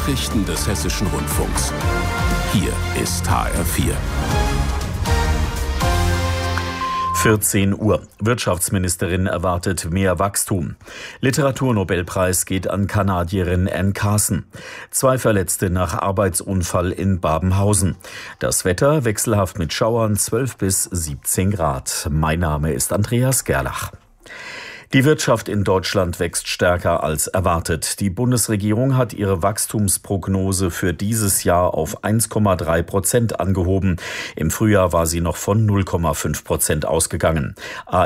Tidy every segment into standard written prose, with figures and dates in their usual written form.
Nachrichten des Hessischen Rundfunks. Hier ist HR4. 14 Uhr. Wirtschaftsministerin erwartet mehr Wachstum. Literaturnobelpreis geht an Kanadierin Anne Carson. 2 Verletzte nach Arbeitsunfall in Babenhausen. Das Wetter wechselhaft mit Schauern 12 bis 17 Grad. Mein Name ist Andreas Gerlach. Die Wirtschaft in Deutschland wächst stärker als erwartet. Die Bundesregierung hat ihre Wachstumsprognose für dieses Jahr auf 1,3% angehoben. Im Frühjahr war sie noch von 0,5% ausgegangen.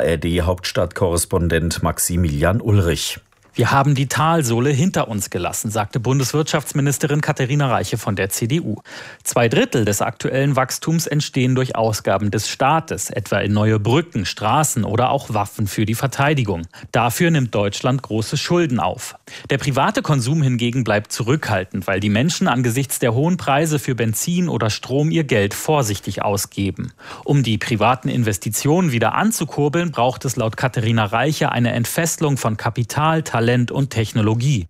ARD-Hauptstadtkorrespondent Maximilian Ulrich. Wir haben die Talsohle hinter uns gelassen, sagte Bundeswirtschaftsministerin Katharina Reiche von der CDU. 2/3 des aktuellen Wachstums entstehen durch Ausgaben des Staates, etwa in neue Brücken, Straßen oder auch Waffen für die Verteidigung. Dafür nimmt Deutschland große Schulden auf. Der private Konsum hingegen bleibt zurückhaltend, weil die Menschen angesichts der hohen Preise für Benzin oder Strom ihr Geld vorsichtig ausgeben. Um die privaten Investitionen wieder anzukurbeln, braucht es laut Katharina Reiche eine Entfesselung von Kapital, Talent und Technologie.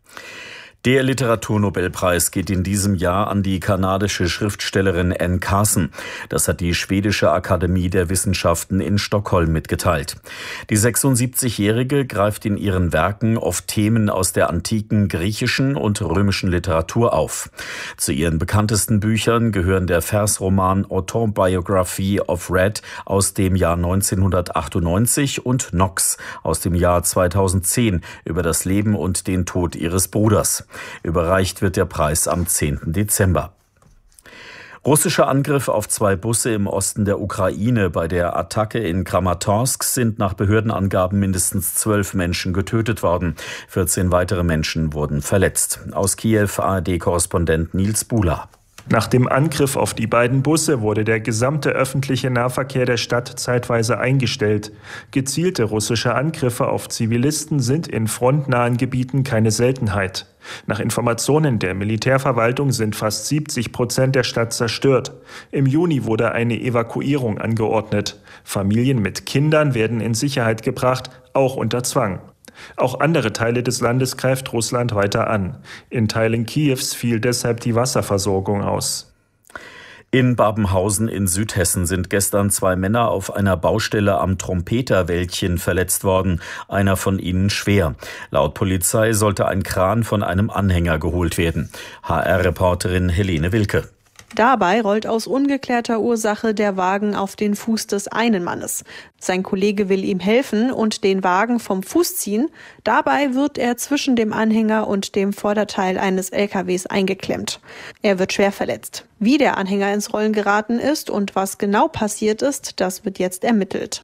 Der Literaturnobelpreis geht in diesem Jahr an die kanadische Schriftstellerin Anne Carson. Das hat die schwedische Akademie der Wissenschaften in Stockholm mitgeteilt. Die 76-Jährige greift in ihren Werken oft Themen aus der antiken griechischen und römischen Literatur auf. Zu ihren bekanntesten Büchern gehören der Versroman Autobiography of Red aus dem Jahr 1998 und Nox aus dem Jahr 2010 über das Leben und den Tod ihres Bruders. Überreicht wird der Preis am 10. Dezember. Russischer Angriff auf 2 Busse im Osten der Ukraine. Bei der Attacke in Kramatorsk sind nach Behördenangaben mindestens 12 Menschen getötet worden. 14 weitere Menschen wurden verletzt. Aus Kiew ARD-Korrespondent Nils Bula. Nach dem Angriff auf die beiden Busse wurde der gesamte öffentliche Nahverkehr der Stadt zeitweise eingestellt. Gezielte russische Angriffe auf Zivilisten sind in frontnahen Gebieten keine Seltenheit. Nach Informationen der Militärverwaltung sind fast 70% der Stadt zerstört. Im Juni wurde eine Evakuierung angeordnet. Familien mit Kindern werden in Sicherheit gebracht, auch unter Zwang. Auch andere Teile des Landes greift Russland weiter an. In Teilen Kiews fiel deshalb die Wasserversorgung aus. In Babenhausen in Südhessen sind gestern 2 Männer auf einer Baustelle am Trompeterwäldchen verletzt worden. Einer von ihnen schwer. Laut Polizei sollte ein Kran von einem Anhänger geholt werden. HR-Reporterin Helene Wilke. Dabei rollt aus ungeklärter Ursache der Wagen auf den Fuß des einen Mannes. Sein Kollege will ihm helfen und den Wagen vom Fuß ziehen. Dabei wird er zwischen dem Anhänger und dem Vorderteil eines LKWs eingeklemmt. Er wird schwer verletzt. Wie der Anhänger ins Rollen geraten ist und was genau passiert ist, das wird jetzt ermittelt.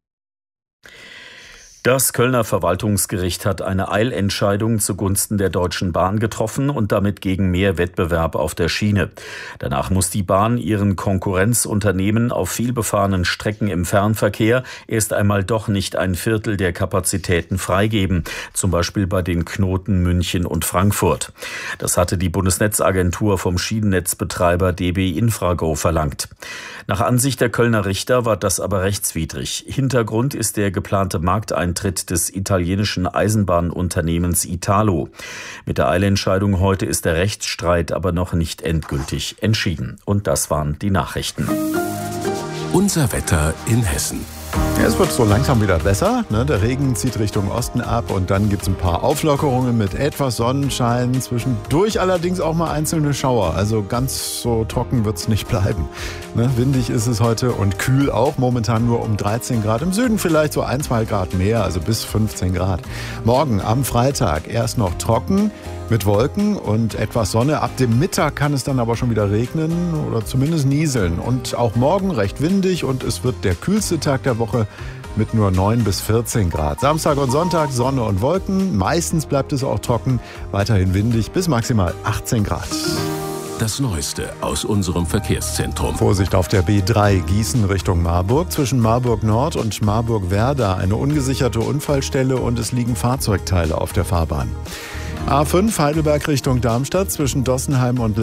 Das Kölner Verwaltungsgericht hat eine Eilentscheidung zugunsten der Deutschen Bahn getroffen und damit gegen mehr Wettbewerb auf der Schiene. Danach muss die Bahn ihren Konkurrenzunternehmen auf vielbefahrenen Strecken im Fernverkehr erst einmal doch nicht 1/4 der Kapazitäten freigeben, zum Beispiel bei den Knoten München und Frankfurt. Das hatte die Bundesnetzagentur vom Schienennetzbetreiber DB Infrago verlangt. Nach Ansicht der Kölner Richter war das aber rechtswidrig. Hintergrund ist der geplante Markteintritt des italienischen Eisenbahnunternehmens Italo. Mit der Eilentscheidung heute ist der Rechtsstreit aber noch nicht endgültig entschieden. Und das waren die Nachrichten. Unser Wetter in Hessen. Ja, es wird so langsam wieder besser. Der Regen zieht Richtung Osten ab und dann gibt es ein paar Auflockerungen mit etwas Sonnenschein. Zwischendurch allerdings auch mal einzelne Schauer. Also ganz so trocken wird es nicht bleiben. Windig ist es heute und kühl auch. Momentan nur um 13 Grad. Im Süden vielleicht so 1-2 Grad mehr, also bis 15 Grad. Morgen am Freitag erst noch trocken mit Wolken und etwas Sonne. Ab dem Mittag kann es dann aber schon wieder regnen oder zumindest nieseln. Und auch morgen recht windig und es wird der kühlste Tag der Woche mit nur 9 bis 14 Grad. Samstag und Sonntag Sonne und Wolken. Meistens bleibt es auch trocken, weiterhin windig bis maximal 18 Grad. Das Neueste aus unserem Verkehrszentrum. Vorsicht auf der B3 Gießen Richtung Marburg. Zwischen Marburg Nord und Marburg-Werder eine ungesicherte Unfallstelle und es liegen Fahrzeugteile auf der Fahrbahn. A5 Heidelberg Richtung Darmstadt zwischen Dossenheim und